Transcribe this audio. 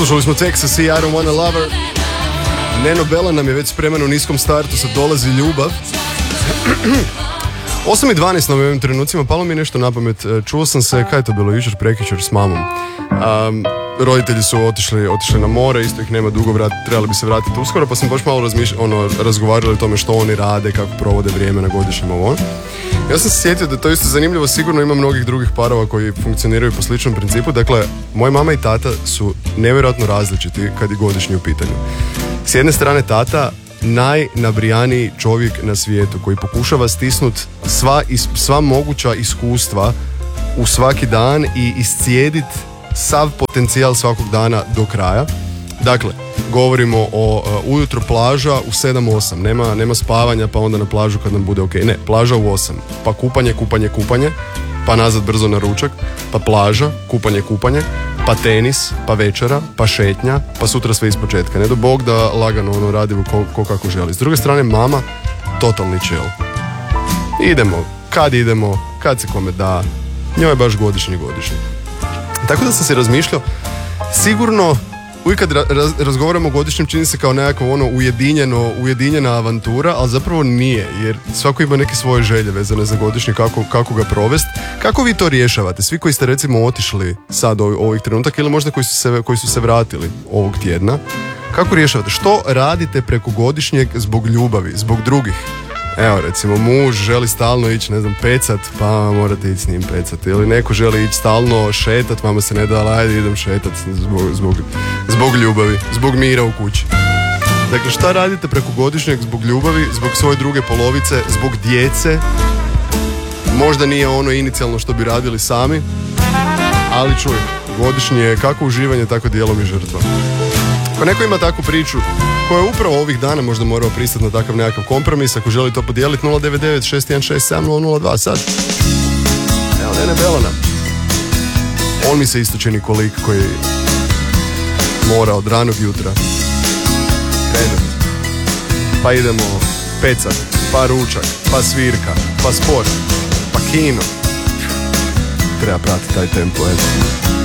Slušali smo Texas i I Don't Wanna Love Her. Neno Bela nam je već spreman u niskom startu sa Dolazi ljubav. 8:12 na ovim trenucima, palo mi je nešto na pamet. Čuo sam se, kaj je to bilo, jučer, prekjučer s mamom. Roditelji su otišli na more, isto ih nema dugo, trebali bi se vratiti uskoro, pa sam baš malo razgovarali o tome što oni rade, kako provode vrijeme na godišnjem ovo. Ja sam se sjetio da to isto zanimljivo, sigurno ima mnogih drugih parova koji funkcioniraju po sličnom principu. Dakle, moja mama i tata su nevjerojatno različiti kad je godišnji u pitanju. S jedne strane tata, najnabrijaniji čovjek na svijetu koji pokušava stisnuti sva moguća iskustva u svaki dan i iscijediti sav potencijal svakog dana do kraja. Dakle, govorimo o ujutro plaža u 7-8, nema spavanja pa onda na plažu kad nam bude ok. Ne, plaža u 8, pa kupanje, pa nazad brzo na ručak, pa plaža, kupanje, pa tenis, pa večera, pa šetnja, pa sutra sve ispočetka. Ne do Bog da lagano radimo ko kako želi. S druge strane, mama, totalni chill. Idemo, kad se kome da, njoj je baš godišnji. Tako da sam se razmišljao, sigurno uvijek kad razgovaramo o godišnjem čini se kao nekako ujedinjena avantura, ali zapravo nije, jer svako ima neke svoje želje vezane za godišnji, kako ga provesti. Kako vi to rješavate? Svi koji ste recimo otišli sad ovih trenutaka ili možda koji su se vratili ovog tjedna, kako rješavate? Što radite preko godišnjeg zbog ljubavi, zbog drugih? Evo, recimo, muž želi stalno ići, pecat, pa morate ići s njim pecat. Ili neko želi ići stalno šetat, vama se ne da, ali ajde idem šetat zbog ljubavi, zbog mira u kući. Dakle, šta radite preko godišnjeg zbog ljubavi, zbog svoje druge polovice, zbog djece? Možda nije ono inicijalno što bi radili sami, ali čuj, godišnji je kako uživanje, tako dijelom i žrtva. Ako neko ima takvu priču koja je upravo ovih dana možda morao pristati na takav nekakav kompromis, ako želi to podijeliti, 099-616-7002 sad. Evo, Nene Belana. On mi se isto čini kolik koji mora od ranog jutra krenuti. Pa idemo pecat, pa ručak, pa svirka, pa sport, pa kino. Treba pratiti taj tempo, eto.